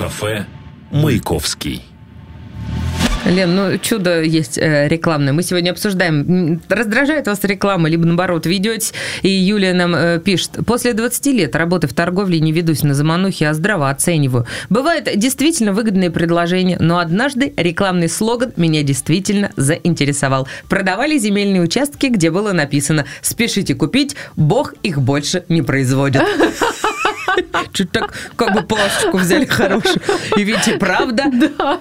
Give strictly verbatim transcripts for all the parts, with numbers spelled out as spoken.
Кафе «Маяковский». Лен, ну чудо есть э, рекламное. Мы сегодня обсуждаем, раздражает вас реклама, либо наоборот, ведете. И Юлия нам э, пишет: после двадцати лет работы в торговле не ведусь на заманухи, а здраво оцениваю. Бывают действительно выгодные предложения, но однажды рекламный слоган меня действительно заинтересовал. Продавали земельные участки, где было написано: спешите купить, Бог их больше не производит. Чуть так, как бы плашечку взяли хорошую. И видите, правда? Да.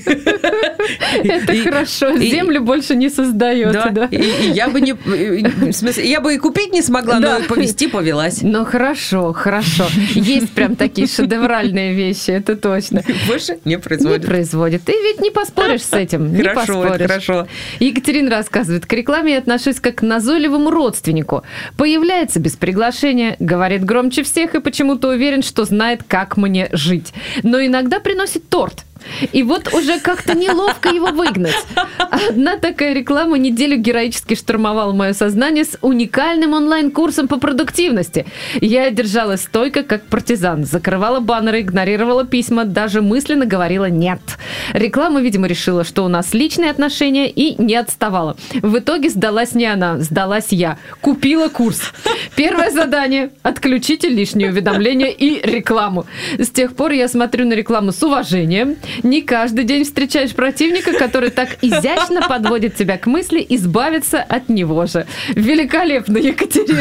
Это хорошо. Землю больше не создается, да. И я бы не... В смысле, я бы и купить не смогла, но повести повелась. Ну, хорошо, хорошо. Есть прям такие шедевральные вещи, это точно. Больше не производит. Не производит. Ты ведь не поспоришь с этим. Не хорошо, поспоришь. Хорошо. Екатерина рассказывает: к рекламе я отношусь как к назойливому родственнику. Появляется без приглашения, говорит громче всех и почему-то уверен, что знает, как мне жить. Но иногда приносит торт. И вот уже как-то неловко его выгнать. Одна такая реклама неделю героически штурмовала мое сознание с уникальным онлайн-курсом по продуктивности. Я держалась стойко, как партизан. Закрывала баннеры, игнорировала письма, даже мысленно говорила «нет». Реклама, видимо, решила, что у нас личные отношения, и не отставала. В итоге сдалась не она, сдалась я. Купила курс. Первое задание – отключите лишние уведомления и рекламу. С тех пор я смотрю на рекламу с уважением. Не каждый день встречаешь противника, который так изящно подводит тебя к мысли избавиться от него же. Великолепно, Екатерина.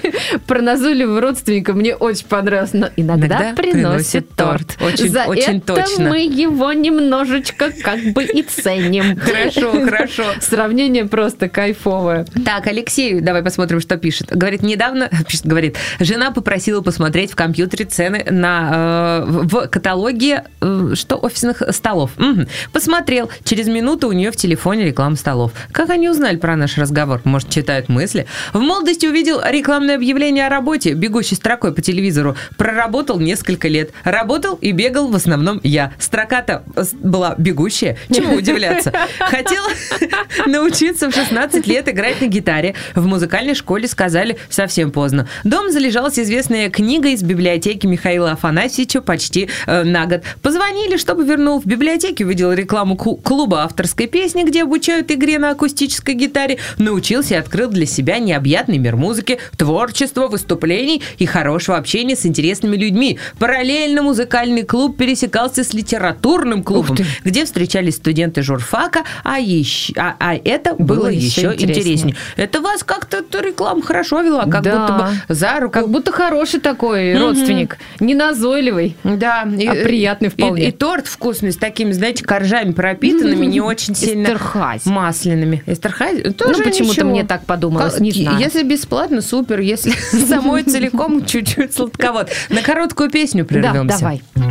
Про назойливого родственника мне очень понравилось, но иногда, иногда приносит, приносит торт. Очень, За очень это точно. мы его немножечко как бы и ценим. Хорошо, хорошо. Сравнение просто кайфовое. Так, Алексей, давай посмотрим, что пишет. Говорит, недавно, пишет, говорит, жена попросила посмотреть в компьютере цены на, э, в каталоге, э, что офисных столов. Угу. Посмотрел. Через минуту у нее в телефоне реклама столов. Как они узнали про наш разговор? Может, читают мысли? В молодости увидел рекламное объявление о работе, бегущей строкой по телевизору. Проработал несколько лет. Работал и бегал в основном я. Строка-то была бегущая. Чему удивляться? Хотел научиться в шестнадцать лет играть на гитаре. В музыкальной школе сказали совсем поздно. Дома залежалась известная книга из библиотеки Михаила Афанасьевича почти э, на год. Позвонили, чтобы вернул. В библиотеке увидел рекламу клуба авторской песни, где обучают игре на акустической гитаре. Научился и открыл для себя необъятный мир музыки, творчества, выступлений и хорошего общения с интересными людьми. Параллельно музыкальный клуб пересекался с литературным клубом, где встречались студенты журфака, а, еще, а, а это было, было еще интереснее. интереснее. Это вас как-то реклама хорошо вела, как да. будто бы за руку. Как будто хороший такой mm-hmm. родственник, не назойливый, да. а и, приятный вполне. И, и торт вкусный, с такими, знаете, коржами пропитанными, не очень сильно Эстерхази. масляными. Эстерхази? Тоже ну, почему-то ничего. Мне так подумалось, как, не знаю. Если бесплатно, супер. Если самой целиком, чуть-чуть сладковат. На короткую песню прервемся. Да, давай.